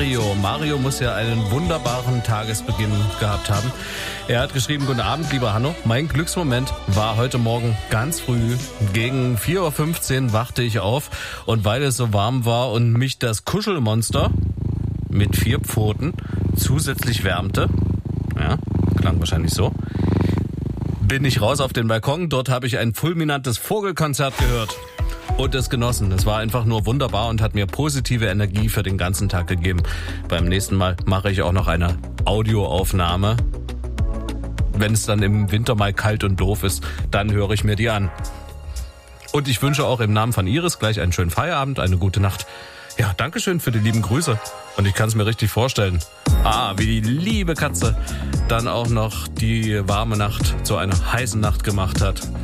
Mario. Mario muss ja einen wunderbaren Tagesbeginn gehabt haben. Er hat geschrieben, guten Abend, lieber Hanno. Mein Glücksmoment war heute Morgen ganz früh. Gegen 4.15 Uhr wachte ich auf und weil es so warm war und mich das Kuschelmonster mit 4 Pfoten zusätzlich wärmte, ja, klang wahrscheinlich so, bin ich raus auf den Balkon. Dort habe ich ein fulminantes Vogelkonzert gehört und es genossen. Es war einfach nur wunderbar und hat mir positive Energie für den ganzen Tag gegeben. Beim nächsten Mal mache ich auch noch eine Audioaufnahme. Wenn es dann im Winter mal kalt und doof ist, dann höre ich mir die an. Und ich wünsche auch im Namen von Iris gleich einen schönen Feierabend, eine gute Nacht. Ja, Dankeschön für die lieben Grüße. Und ich kann es mir richtig vorstellen. Wie die liebe Katze dann auch noch die warme Nacht zu einer heißen Nacht gemacht hat.